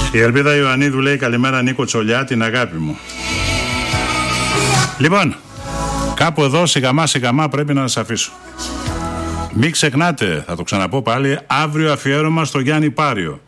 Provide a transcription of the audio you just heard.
Η Ελπίδα Ιωαννίδου λέει καλημέρα Νίκο Τσολιά, την αγάπη μου. Λοιπόν, κάπου εδώ σιγαμά πρέπει να σας αφήσω. Μην ξεχνάτε, θα το ξαναπώ πάλι, αύριο αφιέρωμα στο Γιάννη Πάριο.